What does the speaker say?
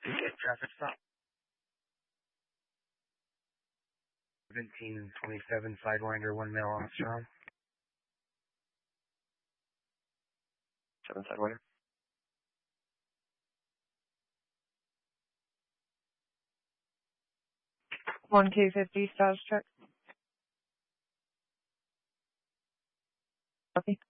Get traffic stop. 1727 Sidewinder, 1 male Armstrong. 7 Sidewinder. 1Q50 status check. Copy.